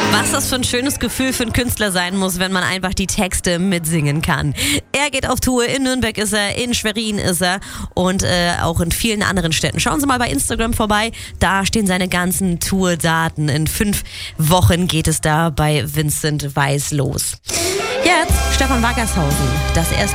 Was das für ein schönes Gefühl für einen Künstler sein muss, wenn man einfach die Texte mitsingen kann. Er geht auf Tour, in Nürnberg ist er, in Schwerin ist er und auch in vielen anderen Städten. Schauen Sie mal bei Instagram vorbei, da stehen seine ganzen Tourdaten. In 5 Wochen geht es da bei Vincent Weiss los. Jetzt Stefan Wackershausen, das erste